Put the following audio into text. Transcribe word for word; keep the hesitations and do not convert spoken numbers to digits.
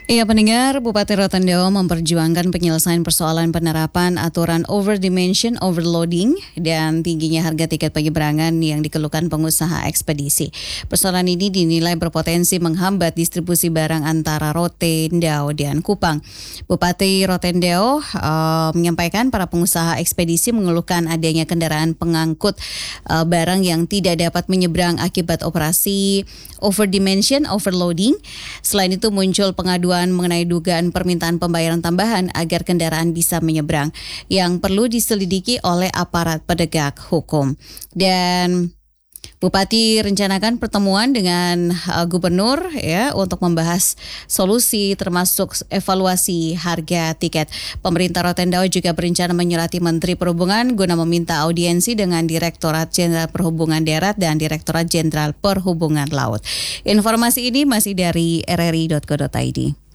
Iya pendengar, Bupati Rotendao memperjuangkan penyelesaian persoalan penerapan aturan overdimension overloading dan tingginya harga tiket penyeberangan yang dikeluhkan pengusaha ekspedisi. Persoalan ini dinilai berpotensi menghambat distribusi barang antara Rotendao dan Kupang. Bupati Rotendao uh, menyampaikan para pengusaha ekspedisi mengeluhkan adanya kendaraan pengangkut uh, barang yang tidak dapat menyeberang akibat operasi overdimension overloading. Selain itu muncul pengaduan mengenai dugaan permintaan pembayaran tambahan agar kendaraan bisa menyeberang yang perlu diselidiki oleh aparat penegak hukum. Dan Bupati rencanakan pertemuan dengan uh, gubernur ya untuk membahas solusi termasuk evaluasi harga tiket. Pemerintah Rotendao juga berencana menyurati Menteri Perhubungan guna meminta audiensi dengan Direktorat Jenderal Perhubungan Darat dan Direktorat Jenderal Perhubungan Laut. Informasi ini masih dari r r i dot co dot i d.